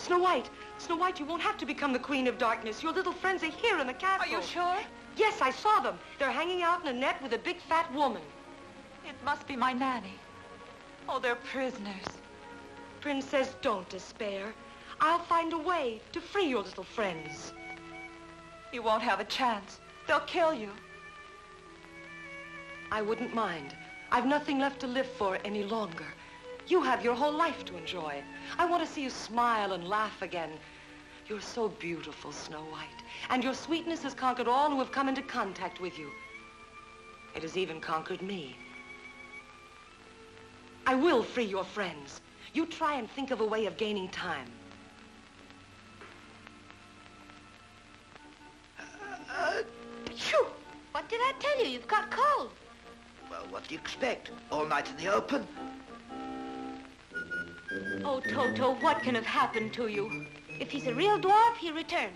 Snow White. Snow White, you won't have to become the Queen of Darkness. Your little friends are here in the castle. Are you sure? Yes, I saw them. They're hanging out in a net with a big fat woman. It must be my nanny. Oh, they're prisoners. Princess, don't despair. I'll find a way to free your little friends. You won't have a chance. They'll kill you. I wouldn't mind. I've nothing left to live for any longer. You have your whole life to enjoy. I want to see you smile and laugh again. You're so beautiful, Snow White. And your sweetness has conquered all who have come into contact with you. It has even conquered me. I will free your friends. You try and think of a way of gaining time. Phew! What did I tell you? You've got cold. Well, what do you expect? All night in the open? Oh, Toto, what can have happened to you? If he's a real dwarf, he'll return.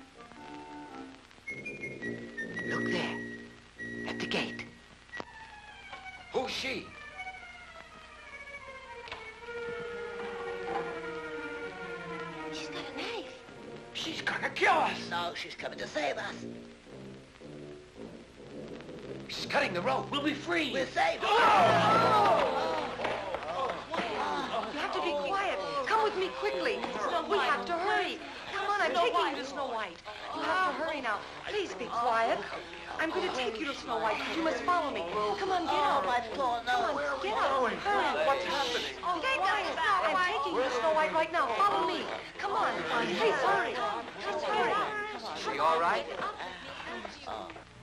Look there, at the gate. Who's she? She's got a knife. She's gonna kill us. No, she's coming to save us. She's cutting the rope. We'll be free. We're saved. You have to be quiet. Come with me quickly. We have to hurry. Come on, I'm taking you to Snow White. You have to hurry now. Please be quiet. I'm going to take you to Snow White. You must follow me. Come on, get out. my poor Come nose. on, get out. Hurry. What's happening? Oh, stay quiet. I'm taking you to Snow White right now. Follow me. Come on. Please hurry. Just hurry. Is she all right?